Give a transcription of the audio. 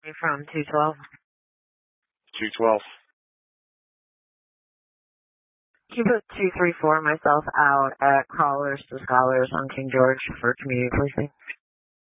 From 212. 212. Can you put 234 myself out at Crawlers to Scholars on King George for community policing?